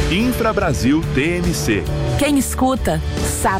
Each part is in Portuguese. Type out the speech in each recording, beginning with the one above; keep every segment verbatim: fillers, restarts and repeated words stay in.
Infra Brasil T M C. Quem escuta, sabe.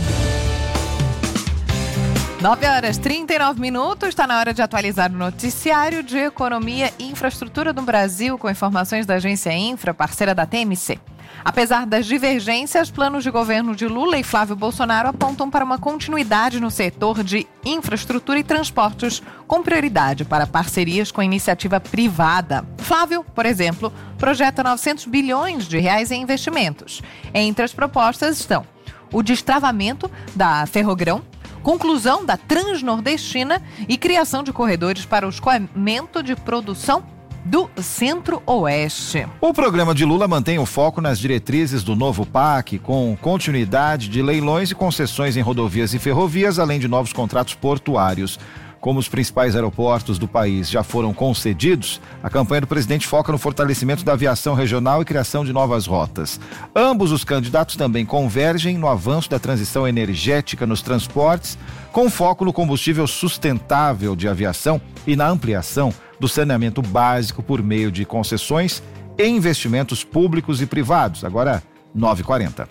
nove horas e trinta e nove minutos, está na hora de atualizar o noticiário de Economia e Infraestrutura do Brasil com informações da Agência Infra, parceira da T M C. Apesar das divergências, planos de governo de Lula e Flávio Bolsonaro apontam para uma continuidade no setor de infraestrutura e transportes, com prioridade para parcerias com iniciativa privada. Flávio, por exemplo, projeta novecentos bilhões de reais em investimentos. Entre as propostas estão o destravamento da Ferrogrão, conclusão da Transnordestina e criação de corredores para o escoamento de produção do Centro-Oeste. O programa de Lula mantém o foco nas diretrizes do novo P A C, com continuidade de leilões e concessões em rodovias e ferrovias, além de novos contratos portuários. Como os principais aeroportos do país já foram concedidos, a campanha do presidente foca no fortalecimento da aviação regional e criação de novas rotas. Ambos os candidatos também convergem no avanço da transição energética nos transportes, com foco no combustível sustentável de aviação e na ampliação do saneamento básico por meio de concessões e investimentos públicos e privados. Agora, nove e quarenta.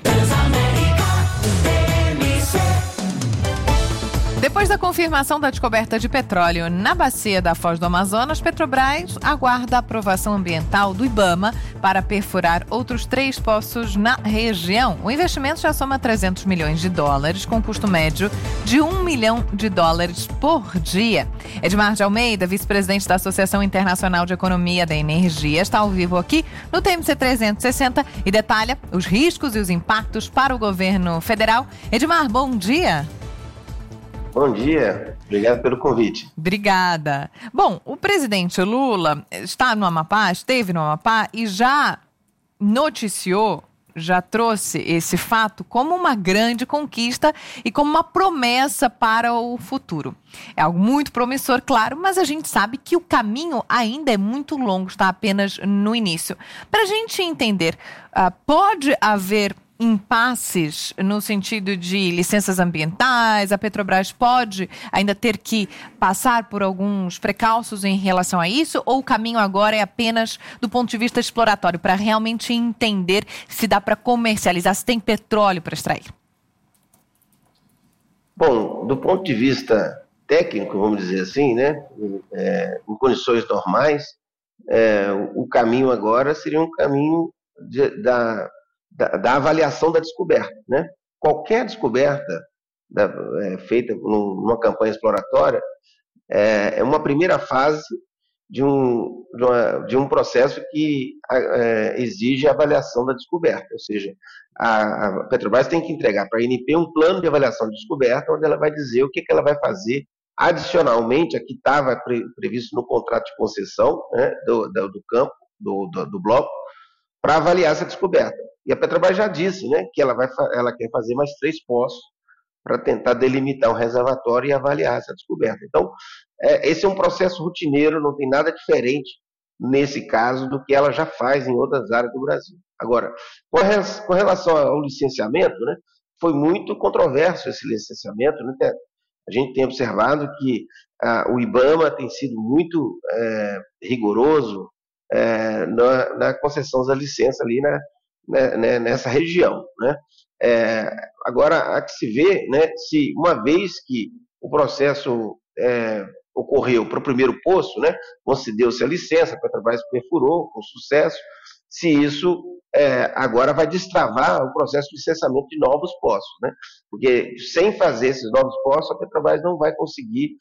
Depois da confirmação da descoberta de petróleo na bacia da Foz do Amazonas, Petrobras aguarda a aprovação ambiental do IBAMA para perfurar outros três poços na região. O investimento já soma trezentos milhões de dólares, com custo médio de um milhão de dólares por dia. Edmar de Almeida, vice-presidente da Associação Internacional de Economia da Energia, está ao vivo aqui no T M C trezentos e sessenta e detalha os riscos e os impactos para o governo federal. Edmar, bom dia. Bom dia, obrigado pelo convite. Obrigada. Bom, o presidente Lula está no Amapá, esteve no Amapá e já noticiou, já trouxe esse fato como uma grande conquista e como uma promessa para o futuro. É algo muito promissor, claro, mas a gente sabe que o caminho ainda é muito longo, está apenas no início. Para a gente entender, uh, pode haver impasses no sentido de licenças ambientais? A Petrobras pode ainda ter que passar por alguns precalços em relação a isso, ou o caminho agora é apenas do ponto de vista exploratório, para realmente entender se dá para comercializar, se tem petróleo para extrair? Bom, do ponto de vista técnico, vamos dizer assim, né, é, em condições normais, é, o caminho agora seria um caminho de, da Da, da avaliação da descoberta, né? Qualquer descoberta da, é, feita numa campanha exploratória é, é uma primeira fase de um, de, uma, de um processo que é, exige a avaliação da descoberta, ou seja, a, a Petrobras tem que entregar para a A N P um plano de avaliação de descoberta, onde ela vai dizer o que, que ela vai fazer adicionalmente a que estava pre, previsto no contrato de concessão, né, do, do, do campo, do, do, do bloco, para avaliar essa descoberta. E a Petrobras já disse, né, que ela, vai, ela quer fazer mais três poços para tentar delimitar o reservatório e avaliar essa descoberta. Então, é, esse é um processo rotineiro, não tem nada diferente nesse caso do que ela já faz em outras áreas do Brasil. Agora, com, a, com relação ao licenciamento, né, foi muito controverso esse licenciamento, né? A gente tem observado que ah, o IBAMA tem sido muito é, rigoroso é, na, na concessão da licença ali na Né, nessa região, né? É, agora, há que se ver, né, se uma vez que o processo é, ocorreu para o primeiro poço, né, concedeu-se a licença, a Petrobras perfurou com sucesso, se isso é, agora vai destravar o processo de licenciamento de novos poços, né? Porque sem fazer esses novos poços, a Petrobras não vai conseguir,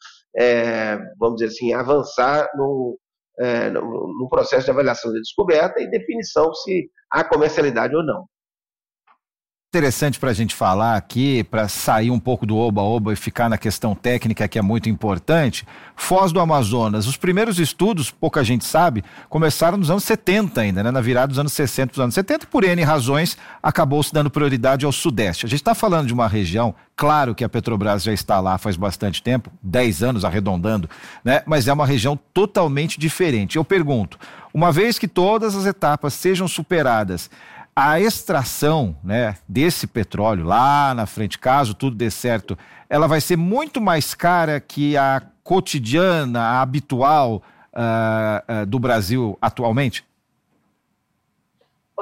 é, vamos dizer assim, avançar no É, no, no processo de avaliação de descoberta e definição se há comercialidade ou não. Interessante para a gente falar aqui, para sair um pouco do oba-oba e ficar na questão técnica, que é muito importante. Foz do Amazonas, os primeiros estudos, pouca gente sabe, começaram nos anos setenta ainda, né? Na virada dos anos sessenta para os anos setenta, por N razões, acabou se dando prioridade ao Sudeste. A gente está falando de uma região, claro que a Petrobras já está lá faz bastante tempo, dez anos arredondando, né? Mas é uma região totalmente diferente. Eu pergunto, uma vez que todas as etapas sejam superadas, a extração, né, desse petróleo lá na frente, caso tudo dê certo, ela vai ser muito mais cara que a cotidiana, a habitual uh, uh, do Brasil atualmente?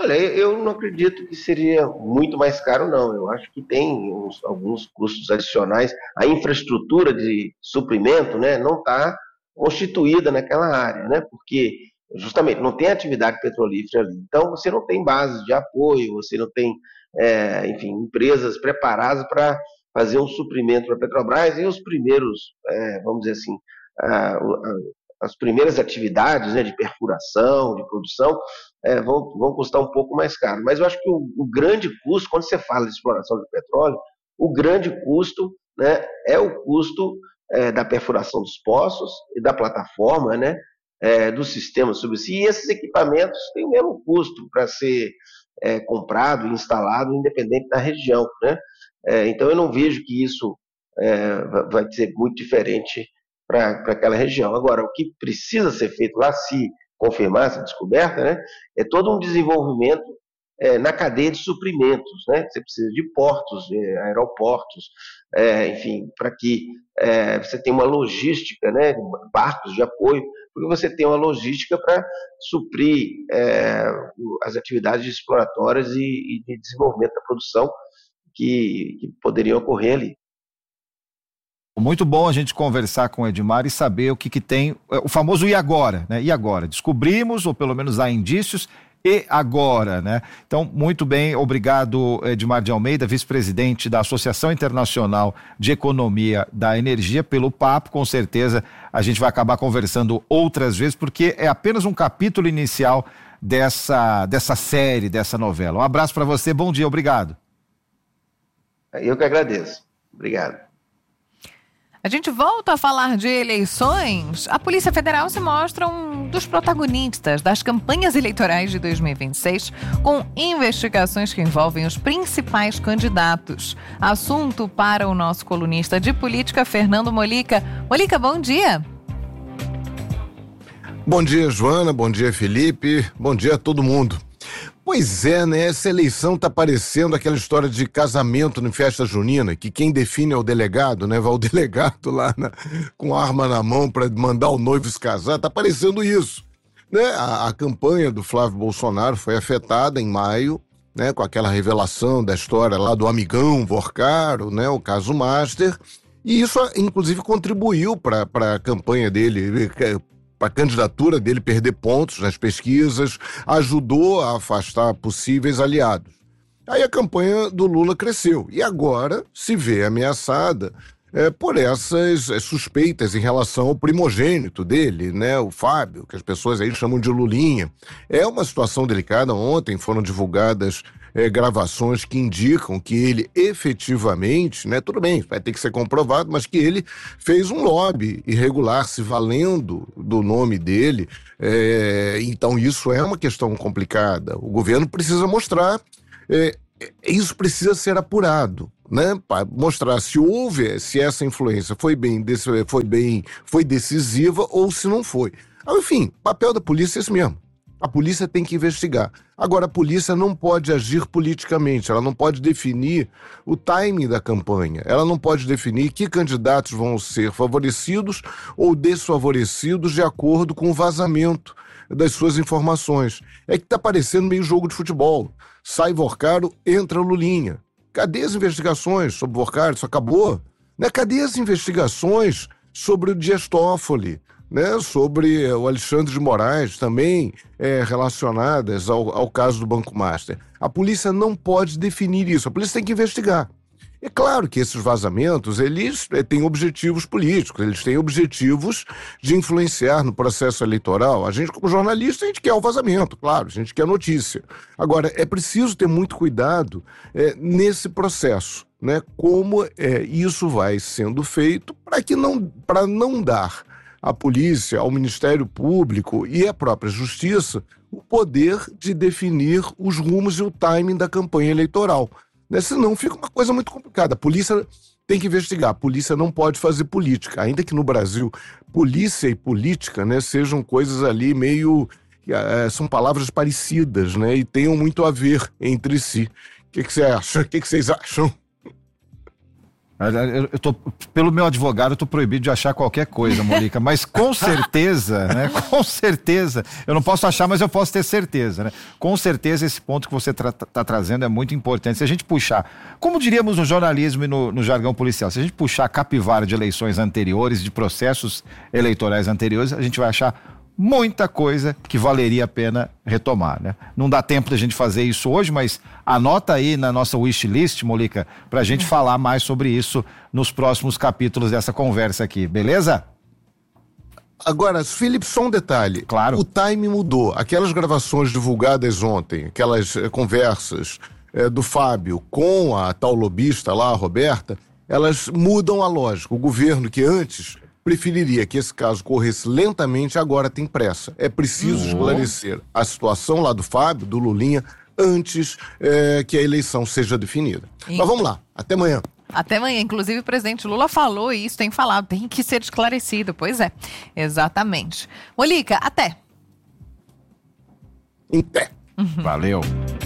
Olha, eu não acredito que seria muito mais caro, não. Eu acho que tem uns, alguns custos adicionais. A infraestrutura de suprimento, né, não está constituída naquela área, né, porque justamente não tem atividade petrolífera ali. Então, você não tem bases de apoio, você não tem, é, enfim, empresas preparadas para fazer um suprimento para a Petrobras, e os primeiros, é, vamos dizer assim, a, a, as primeiras atividades, né, de perfuração, de produção, é, vão, vão custar um pouco mais caro. Mas eu acho que o, o grande custo, quando você fala de exploração de petróleo, o grande custo, né, é o custo é, da perfuração dos poços e da plataforma, né, é, do sistema subsídio. E esses equipamentos têm o mesmo custo para ser é, comprado e instalado, independente da região, né? É, então eu não vejo que isso é, vai ser muito diferente para aquela região. Agora, o que precisa ser feito lá, se confirmar essa descoberta, né, é todo um desenvolvimento é, na cadeia de suprimentos, né? Você precisa de portos, de aeroportos, é, enfim, para que é, você tenha uma logística, né, barcos de apoio, porque você tem uma logística para suprir é, as atividades exploratórias e, e de desenvolvimento da produção que, que poderiam ocorrer ali. Muito bom a gente conversar com o Edmar e saber o que, que tem, o famoso e agora, né? E agora? Descobrimos, ou pelo menos há indícios, e agora, né? Então, muito bem, obrigado, Edmar de Almeida, vice-presidente da Associação Internacional de Economia da Energia, pelo papo. Com certeza a gente vai acabar conversando outras vezes, porque é apenas um capítulo inicial dessa, dessa série, dessa novela. Um abraço para você, bom dia, obrigado. Eu que agradeço. Obrigado. A gente volta a falar de eleições. A Polícia Federal se mostra um dos protagonistas das campanhas eleitorais de dois mil e vinte e seis, com investigações que envolvem os principais candidatos. Assunto para o nosso colunista de política, Fernando Molica. Molica, bom dia. Bom dia, Joana. Bom dia, Felipe. Bom dia a todo mundo. Pois é, né? Essa eleição tá parecendo aquela história de casamento em festa junina, que quem define é o delegado, né? Vai o delegado lá na, com a arma na mão para mandar o noivo se casar. Tá parecendo isso, né? A, a campanha do Flávio Bolsonaro foi afetada em maio, né? Com aquela revelação da história lá do amigão Vorcaro, né? O caso Master. E isso, inclusive, contribuiu para a campanha dele, para a candidatura dele perder pontos nas pesquisas, ajudou a afastar possíveis aliados. Aí a campanha do Lula cresceu e agora se vê ameaçada é, por essas é, suspeitas em relação ao primogênito dele, né, o Fábio, que as pessoas aí chamam de Lulinha. É uma situação delicada. Ontem foram divulgadas é, gravações que indicam que ele efetivamente, né, tudo bem, vai ter que ser comprovado, mas que ele fez um lobby irregular se valendo do nome dele. É, então isso é uma questão complicada. O governo precisa mostrar, é, isso precisa ser apurado, né, para mostrar se houve, se essa influência foi bem, foi bem, foi decisiva ou se não foi. Enfim, o papel da polícia é esse mesmo. A polícia tem que investigar. Agora, a polícia não pode agir politicamente, ela não pode definir o timing da campanha, ela não pode definir que candidatos vão ser favorecidos ou desfavorecidos de acordo com o vazamento das suas informações. É que está parecendo meio jogo de futebol. Sai Vorcaro, entra Lulinha. Cadê as investigações sobre Vorcaro? Isso acabou? Né? Cadê as investigações sobre o Dias Toffoli? Né, sobre o Alexandre de Moraes, também é, relacionadas ao, ao caso do Banco Master. A polícia não pode definir isso, a polícia tem que investigar. É claro que esses vazamentos, eles é, têm objetivos políticos, eles têm objetivos de influenciar no processo eleitoral. A gente, como jornalista, a gente quer o vazamento, claro, a gente quer notícia. Agora, é preciso ter muito cuidado é, nesse processo, né, como é, isso vai sendo feito para que não, para não dar à polícia, ao Ministério Público e à própria Justiça o poder de definir os rumos e o timing da campanha eleitoral. Né? Senão fica uma coisa muito complicada. A polícia tem que investigar, a polícia não pode fazer política, ainda que no Brasil polícia e política, né, sejam coisas ali meio... É, são palavras parecidas, né, e tenham muito a ver entre si. O que, que você acha? O que, que vocês acham? Eu, eu tô, pelo meu advogado, eu tô proibido de achar qualquer coisa, Molica, mas com certeza, né? Com certeza, eu não posso achar, mas eu posso ter certeza, né? Com certeza esse ponto que você está tra- tá trazendo é muito importante. Se a gente puxar, como diríamos no jornalismo e no, no jargão policial, se a gente puxar a capivara de eleições anteriores, de processos eleitorais anteriores, a gente vai achar muita coisa que valeria a pena retomar, né? Não dá tempo da gente fazer isso hoje, mas anota aí na nossa wishlist, Molica, pra gente falar mais sobre isso nos próximos capítulos dessa conversa aqui, beleza? Agora, Felipe, só um detalhe. Claro. O time mudou. Aquelas gravações divulgadas ontem, aquelas eh, conversas eh, do Fábio com a tal lobista lá, a Roberta, elas mudam a lógica. O governo que antes preferiria que esse caso corresse lentamente, agora tem pressa. É preciso uhum. esclarecer a situação lá do Fábio, do Lulinha, antes é, que a eleição seja definida. Sim. Mas vamos lá, até amanhã. Até amanhã. Inclusive o presidente Lula falou isso, tem falado, tem que ser esclarecido. Pois é, exatamente. Molica, até. Em pé. Uhum. Valeu.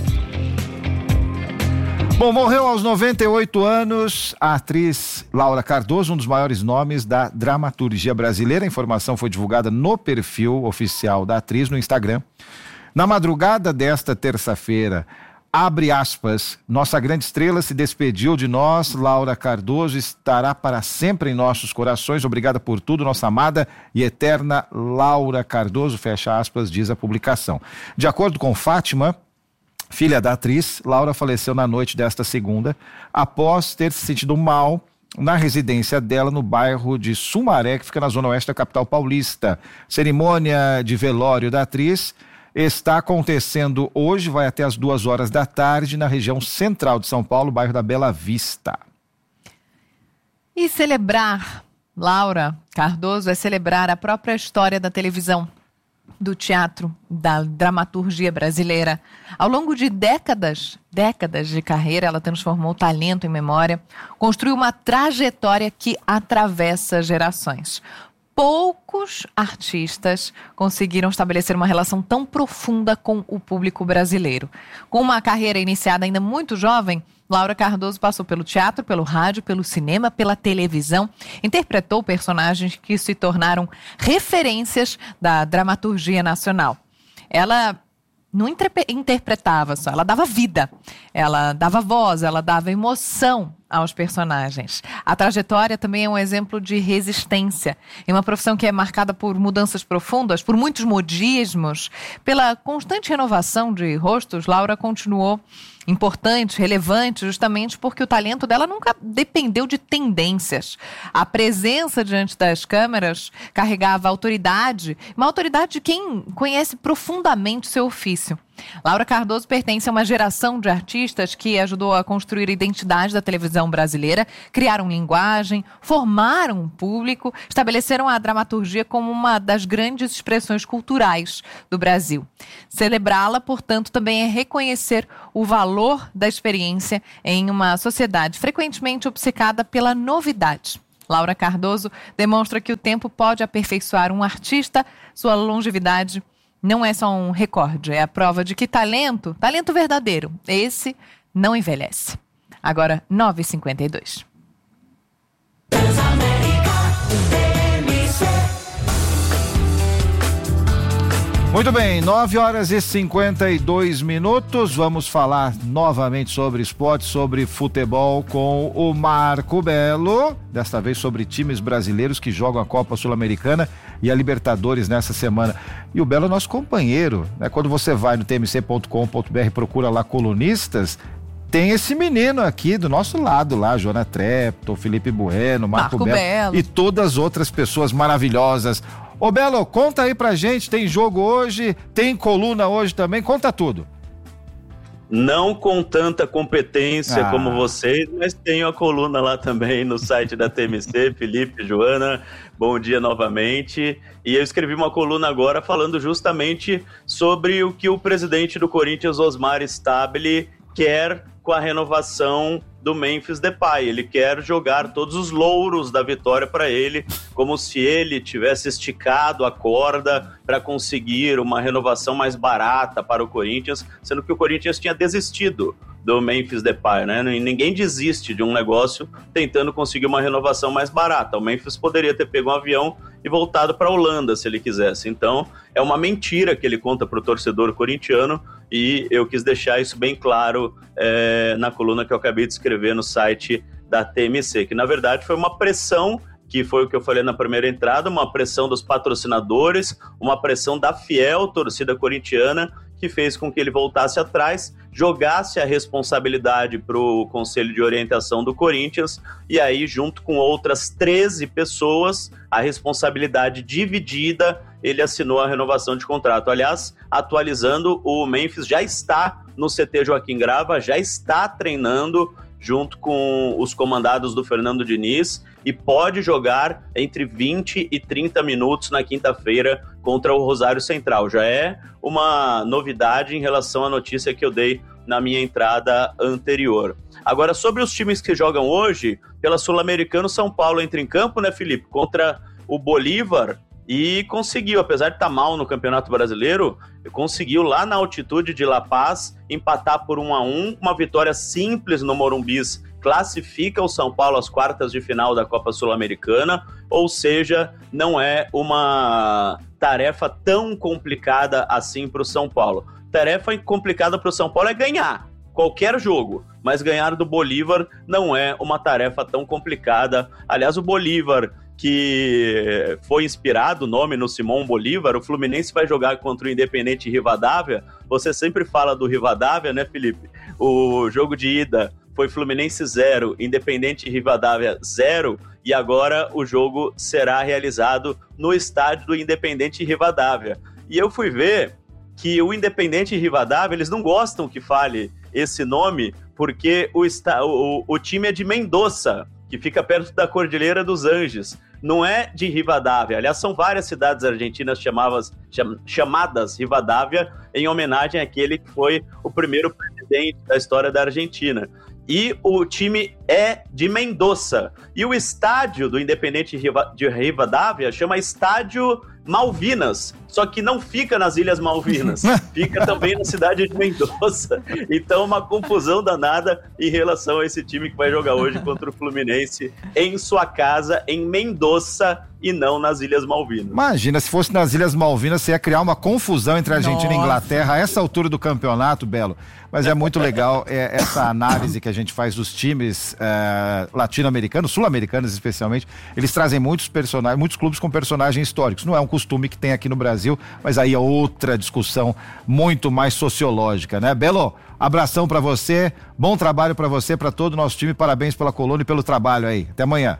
Bom, morreu aos noventa e oito anos a atriz Laura Cardoso, um dos maiores nomes da dramaturgia brasileira. A informação foi divulgada no perfil oficial da atriz no Instagram. Na madrugada desta terça-feira, abre aspas, nossa grande estrela se despediu de nós, Laura Cardoso estará para sempre em nossos corações. Obrigada por tudo, nossa amada e eterna Laura Cardoso, fecha aspas, diz a publicação. De acordo com Fátima, filha da atriz, Laura faleceu na noite desta segunda, após ter se sentido mal na residência dela no bairro de Sumaré, que fica na zona oeste da capital paulista. Cerimônia de velório da atriz está acontecendo hoje, vai até as duas horas da tarde, na região central de São Paulo, bairro da Bela Vista. E celebrar Laura Cardoso é celebrar a própria história da televisão, do teatro, da dramaturgia brasileira. Ao longo de décadas, décadas de carreira, ela transformou talento em memória, construiu uma trajetória que atravessa gerações. Poucos artistas conseguiram estabelecer uma relação tão profunda com o público brasileiro. Com uma carreira iniciada ainda muito jovem, Laura Cardoso passou pelo teatro, pelo rádio, pelo cinema, pela televisão, interpretou personagens que se tornaram referências da dramaturgia nacional. Ela não interpre- interpretava só, ela dava vida, ela dava voz, ela dava emoção aos personagens. A trajetória também é um exemplo de resistência. Em uma profissão que é marcada por mudanças profundas, por muitos modismos, pela constante renovação de rostos, Laura continuou importante, relevante, justamente porque o talento dela nunca dependeu de tendências. A presença diante das câmeras carregava autoridade, uma autoridade de quem conhece profundamente seu ofício. Laura Cardoso pertence a uma geração de artistas que ajudou a construir a identidade da televisão brasileira, criaram linguagem, formaram um público, estabeleceram a dramaturgia como uma das grandes expressões culturais do Brasil. Celebrá-la, portanto, também é reconhecer o valor da experiência em uma sociedade frequentemente obcecada pela novidade. Laura Cardoso demonstra que o tempo pode aperfeiçoar um artista, sua longevidade não é só um recorde, é a prova de que talento, talento verdadeiro, esse não envelhece. Agora, nove e cinquenta e dois. Muito bem, nove horas e cinquenta e dois minutos. Vamos falar novamente sobre esporte, sobre futebol com o Marco Belo. Desta vez sobre times brasileiros que jogam a Copa Sul-Americana e a Libertadores nessa semana. E o Belo é nosso companheiro, né? Quando você vai no t m c ponto com ponto b r e procura lá colunistas, tem esse menino aqui do nosso lado lá, Joana Trepton, Felipe Bueno, Marco, Marco Belo, Belo e todas as outras pessoas maravilhosas. Ô Belo, conta aí pra gente, tem jogo hoje, tem coluna hoje também, conta tudo. Não com tanta competência ah. como vocês, mas tenho a coluna lá também no site da T M C, Felipe, Joana, bom dia novamente. E eu escrevi uma coluna agora falando justamente sobre o que o presidente do Corinthians, Osmar Stabile, quer com a renovação do Memphis Depay. Ele quer jogar todos os louros da vitória para ele, como se ele tivesse esticado a corda para conseguir uma renovação mais barata para o Corinthians, sendo que o Corinthians tinha desistido do Memphis Depay, né? Ninguém desiste de um negócio tentando conseguir uma renovação mais barata. O Memphis poderia ter pego um avião e voltado para a Holanda se ele quisesse. Então, é uma mentira que ele conta para o torcedor corintiano, e eu quis deixar isso bem claro é, na coluna que eu acabei de escrever no site da T M C, que na verdade foi uma pressão, que foi o que eu falei na primeira entrada, uma pressão dos patrocinadores, uma pressão da fiel torcida corintiana, que fez com que ele voltasse atrás, jogasse a responsabilidade para o Conselho de Orientação do Corinthians, e aí, junto com outras treze pessoas, a responsabilidade dividida, ele assinou a renovação de contrato. Aliás, atualizando, o Memphis já está no C T Joaquim Grava, já está treinando junto com os comandados do Fernando Diniz, e pode jogar entre vinte e trinta minutos na quinta-feira contra o Rosário Central. Já é uma novidade em relação à notícia que eu dei na minha entrada anterior. Agora, sobre os times que jogam hoje, pela Sul-Americana, São Paulo entra em campo, né, Felipe, contra o Bolívar, e conseguiu, apesar de estar mal no Campeonato Brasileiro, conseguiu lá na altitude de La Paz empatar por um a um, uma vitória simples no Morumbis, classifica o São Paulo às quartas de final da Copa Sul-Americana, ou seja, não é uma tarefa tão complicada assim para o São Paulo. Tarefa complicada para o São Paulo é ganhar qualquer jogo, mas ganhar do Bolívar não é uma tarefa tão complicada. Aliás, o Bolívar, que foi inspirado o nome no Simão Bolívar, o Fluminense vai jogar contra o Independente Rivadavia. Você sempre fala do Rivadavia, né, Felipe? O jogo de ida foi Fluminense zero, Independente Rivadavia zero, e agora o jogo será realizado no estádio do Independente Rivadavia. E eu fui ver que o Independente Rivadavia, eles não gostam que fale esse nome, porque o, esta- o, o time é de Mendoza, que fica perto da Cordilheira dos Andes. Não é de Rivadavia. Aliás, são várias cidades argentinas chamadas, cham, chamadas Rivadavia, em homenagem àquele que foi o primeiro presidente da história da Argentina. E o time é de Mendoza. E o estádio do Independente de Rivadavia chama Estádio Malvinas, só que não fica nas Ilhas Malvinas, fica também na cidade de Mendoza. Então, uma confusão danada em relação a esse time que vai jogar hoje contra o Fluminense em sua casa, em Mendoza, e não nas Ilhas Malvinas. Imagina, se fosse nas Ilhas Malvinas, você ia criar uma confusão entre a Argentina Nossa. e a Inglaterra a essa altura do campeonato, Belo. Mas é muito legal é, essa análise que a gente faz dos times é, latino-americanos, sul-americanos especialmente. Eles trazem muitos personagens, muitos clubes com personagens históricos. Não é um costume que tem aqui no Brasil, mas aí é outra discussão muito mais sociológica, né? Belo, abração pra você, bom trabalho pra você, pra todo o nosso time, parabéns pela coluna e pelo trabalho aí. Até amanhã.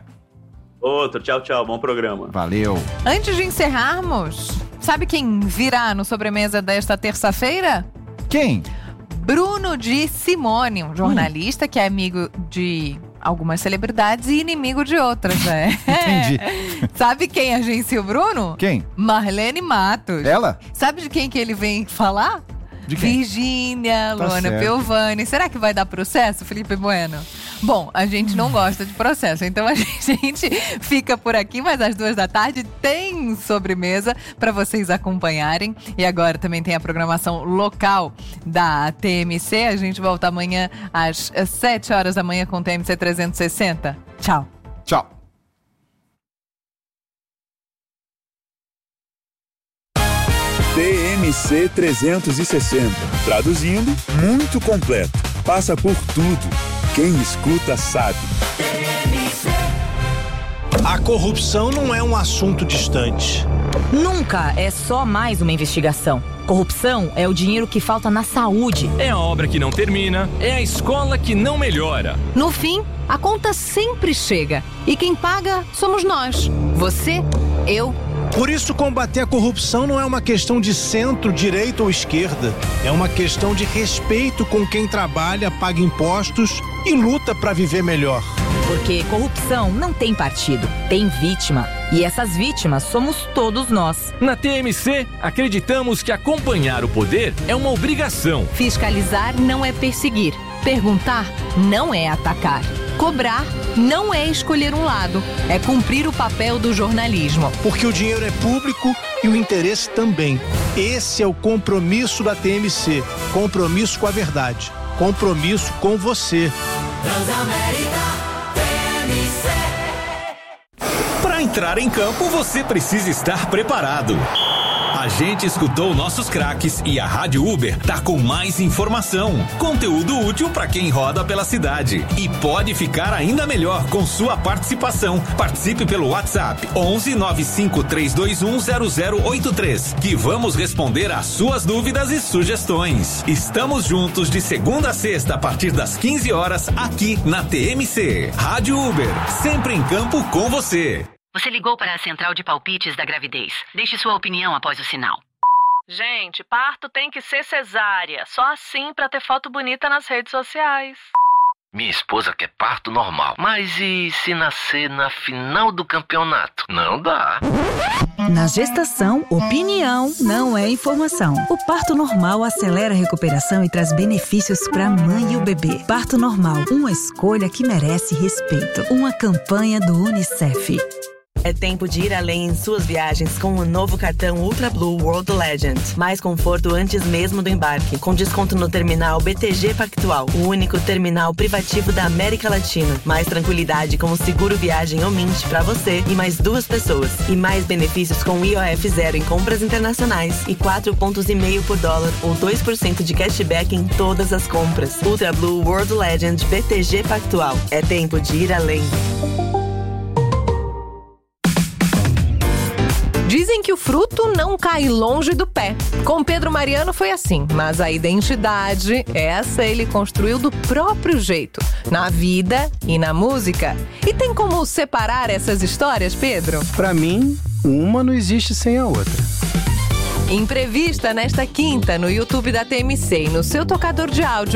Outro, tchau, tchau, bom programa. Valeu. Antes de encerrarmos, sabe quem virá no Sobremesa desta terça-feira? Quem? Bruno de Simone, um jornalista hum. que é amigo de algumas celebridades e inimigo de outras, né? Entendi. Sabe quem agencia o Bruno? Quem? Marlene Matos. Ela? Sabe de quem que ele vem falar? De quem? Virgínia, Tá Luana certo. Piovani. Será que vai dar processo, Felipe Bueno? Bom, a gente não gosta de processo, então a gente fica por aqui, mas às duas da tarde tem sobremesa para vocês acompanharem. E agora também tem a programação local da T M C. A gente volta amanhã às sete horas da manhã com o T M C trezentos e sessenta. Tchau. Tchau. T M C trezentos e sessenta. Traduzindo, muito completo. Passa por tudo. Quem escuta sabe. A corrupção não é um assunto distante. Nunca é só mais uma investigação. Corrupção é o dinheiro que falta na saúde. É a obra que não termina, é a escola que não melhora. No fim, a conta sempre chega. E quem paga somos nós. Você, eu. Por isso, combater a corrupção não é uma questão de centro, direita ou esquerda. É uma questão de respeito com quem trabalha, paga impostos e luta para viver melhor. Porque corrupção não tem partido, tem vítima. E essas vítimas somos todos nós. Na T M C, acreditamos que acompanhar o poder é uma obrigação. Fiscalizar não é perseguir. Perguntar não é atacar. Cobrar não é escolher um lado. É cumprir o papel do jornalismo. Porque o dinheiro é público e o interesse também. Esse é o compromisso da T M C. Compromisso com a verdade. Compromisso com você. Transamérica. Para entrar em campo, você precisa estar preparado. A gente escutou nossos craques e a Rádio Uber tá com mais informação, conteúdo útil para quem roda pela cidade. E pode ficar ainda melhor com sua participação. Participe pelo WhatsApp onze nove cinco três dois um zero zero oito três, que vamos responder às suas dúvidas e sugestões. Estamos juntos de segunda a sexta a partir das quinze horas aqui na T M C. Rádio Uber, sempre em campo com você. Você ligou para a central de palpites da gravidez. Deixe sua opinião após o sinal. Gente, parto tem que ser cesárea. Só assim para ter foto bonita nas redes sociais. Minha esposa quer parto normal. Mas e se nascer na final do campeonato? Não dá. Na gestação, opinião não é informação. O parto normal acelera a recuperação e traz benefícios para a mãe e o bebê. Parto normal, uma escolha que merece respeito. Uma campanha do Unicef. É tempo de ir além em suas viagens com o novo cartão Ultra Blue World Legend. Mais conforto antes mesmo do embarque, com desconto no terminal B T G Pactual, o único terminal privativo da América Latina. Mais tranquilidade com o seguro viagem Omint para você e mais duas pessoas. E mais benefícios com I O F zero em compras internacionais e quatro pontos e meio por dólar ou dois por cento de cashback em todas as compras. Ultra Blue World Legend B T G Pactual. É tempo de ir além. Dizem que o fruto não cai longe do pé. Com Pedro Mariano foi assim, mas a identidade, essa ele construiu do próprio jeito, na vida e na música. E tem como separar essas histórias, Pedro? Pra mim, uma não existe sem a outra. Entrevista nesta quinta no YouTube da T M C e no seu tocador de áudio.